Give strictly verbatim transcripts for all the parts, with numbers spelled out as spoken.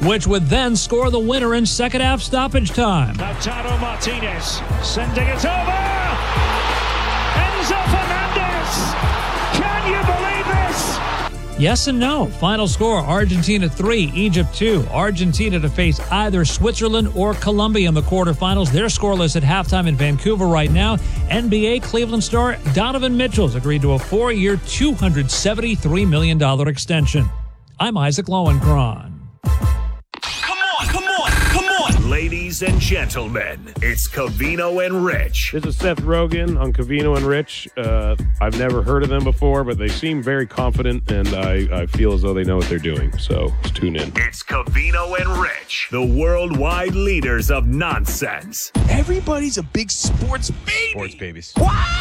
which would then score the winner in second half stoppage time. Lautaro Martinez sending it over. Enzo Fernandez. Can you believe this? Yes and no. Final score, Argentina three, Egypt two. Argentina to face either Switzerland or Colombia in the quarterfinals. They're scoreless at halftime in Vancouver right now. N B A Cleveland star Donovan Mitchell's agreed to a four-year, two hundred seventy-three million dollars extension. I'm Isaac Lowenkron. Ladies and gentlemen, it's Covino and Rich. This is Seth Rogen on Covino and Rich. Uh, I've never heard of them before, but they seem very confident, and I, I feel as though they know what they're doing. So let's tune in. It's Covino and Rich, the worldwide leaders of nonsense. Everybody's a big sports baby. Sports babies.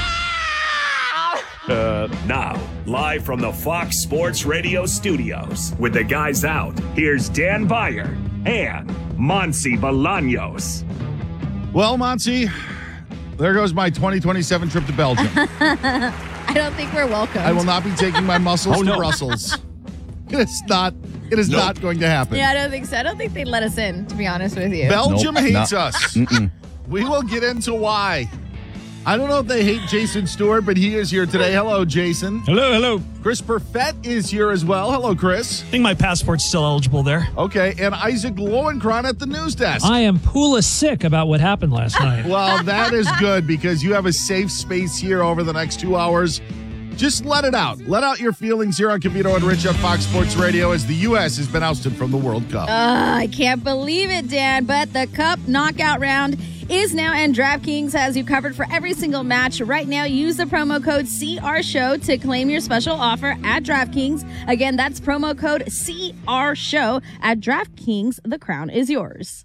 Uh, now, live from the Fox Sports Radio studios, with the guys out, here's Dan Beyer and Monsi Bolaños. Well, Monsi, there goes my twenty twenty-seven trip to Belgium. I don't think we're welcome. I will not be taking my muscles Oh, to no. Brussels. It's not. It is Nope. not going to happen. Yeah, I don't think so. I don't think they'd let us in, to be honest with you. Belgium Nope, hates not- us. Mm-mm. We will get into why. I don't know if they hate Jason Stewart, but he is here today. Hello, Jason. Hello, hello. Chris Perfett is here as well. Hello, Chris. I think my passport's still eligible there. Okay, and Isaac Lowenkron at the news desk. I am Pula sick about what happened last night. Well, that is good because you have a safe space here over the next two hours. Just let it out. Let out your feelings here on Covino and Rich on Fox Sports Radio as the U S has been ousted from the World Cup. Uh, I can't believe it, Dan, but the Cup knockout round is now, and DraftKings has you covered for every single match. Right now, use the promo code C R Show to claim your special offer at DraftKings. Again, that's promo code C R Show at DraftKings. The crown is yours.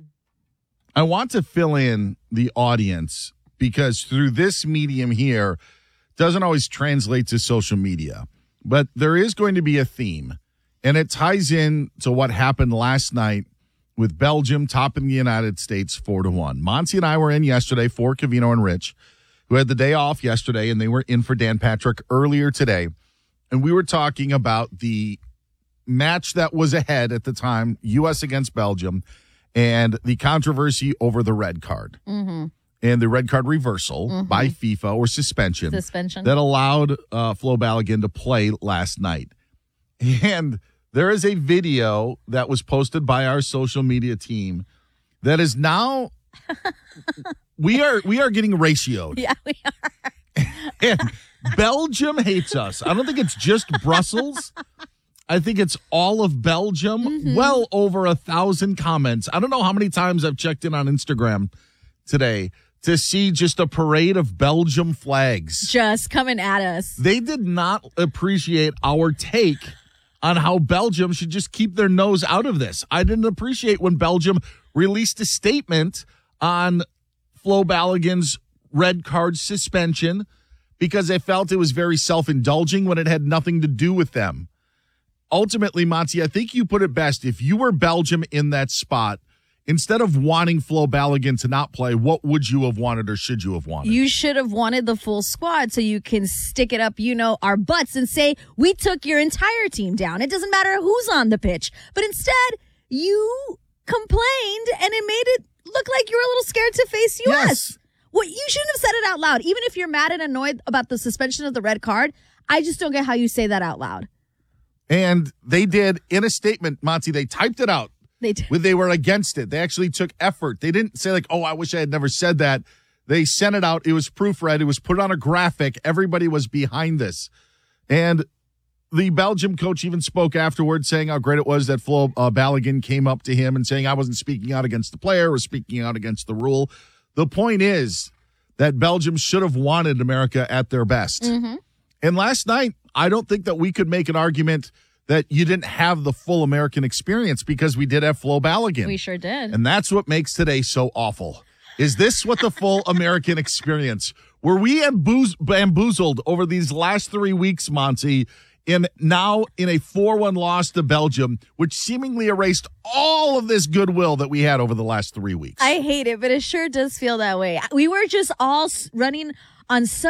I want to fill in the audience because through this medium here doesn't always translate to social media, but there is going to be a theme, and it ties in to what happened last night with Belgium topping the United States four to one. Monty and I were in yesterday for Covino and Rich, who had the day off yesterday, and they were in for Dan Patrick earlier today. And we were talking about the match that was ahead at the time, U S against Belgium, and the controversy over the red card. Mm-hmm. And the red card reversal Mm-hmm. by FIFA or suspension, Suspension. that allowed uh, Flo Balogun to play last night. And there is a video that was posted by our social media team that is now we are we are getting ratioed. Yeah, we are. And Belgium hates us. I don't think it's just Brussels. I think it's all of Belgium. Mm-hmm. Well over a thousand comments. I don't know how many times I've checked in on Instagram today to see just a parade of Belgium flags. Just coming at us. They did not appreciate our take on how Belgium should just keep their nose out of this. I didn't appreciate when Belgium released a statement on Flo Balogun's red card suspension because they felt it was very self-indulging when it had nothing to do with them. Ultimately, Monty, I think you put it best. If you were Belgium in that spot, instead of wanting Flo Balogun to not play, what would you have wanted or should you have wanted? You should have wanted the full squad so you can stick it up, you know, our butts and say, we took your entire team down. It doesn't matter who's on the pitch. But instead, you complained and it made it look like you were a little scared to face U S. Yes. Well, you shouldn't have said it out loud. Even if you're mad and annoyed about the suspension of the red card, I just don't get how you say that out loud. And they did in a statement, Monty, they typed it out. They did. They were against it. They actually took effort. They didn't say like, oh, I wish I had never said that. They sent it out. It was proofread. It was put on a graphic. Everybody was behind this. And the Belgium coach even spoke afterwards saying how great it was that Flo uh, Balogun came up to him and saying I wasn't speaking out against the player or speaking out against the rule. The point is that Belgium should have wanted America at their best. Mm-hmm. And last night, I don't think that we could make an argument that you didn't have the full American experience because we did have Flo Balogun. We sure did. And that's what makes today so awful. Is this what the full American experience? Were we bamboozled, bamboozled over these last three weeks, Monty, in now in a four one loss to Belgium, which seemingly erased all of this goodwill that we had over the last three weeks? I hate it, but it sure does feel that way. We were just all running on